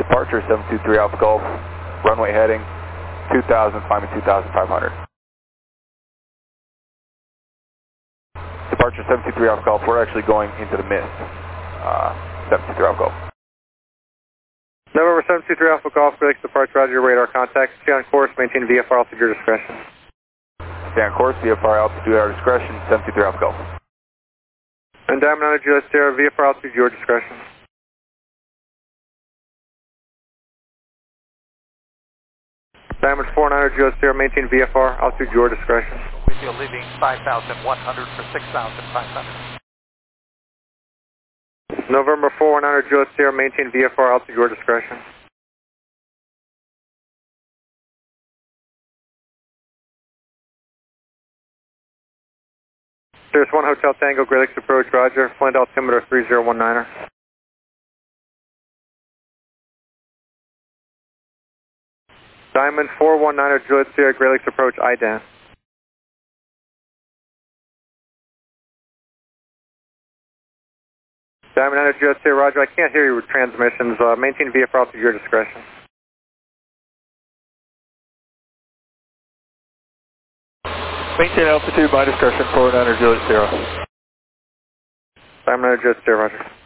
Departure 723 Alpha Golf, runway heading 2000, climbing 2,500. Departure 723 Alpha Golf, we're actually going into the mist. 723 Alpha Golf. November 723 Alpha Golf, Felix departure, roger your radar contact. Stay on course, maintain VFR altitude your discretion. Stay on course, VFR altitude our discretion, 723 Alpha Golf. And Diamond 900 Juliet Sierra, VFR altitude your discretion. Diamond 4900 Juliet Sierra, maintain VFR altitude your discretion. With you leaving 5,100 for 6,500. November 4100 Juliet Sierra, maintain VFR altitude your discretion. There's 1 Hotel Tango, Great Lakes approach, roger. Flight altimeter 3019er. Diamond 4190 Juliet Sierra, Great Lakes approach, IDAN. Diamond 900 Juliet Sierra, roger. I can't hear you with transmissions. Maintain VFR altitude your discretion. Maintain altitude, my discretion, 4900 Juliet Sierra. Diamond 900 Juliet Sierra, roger.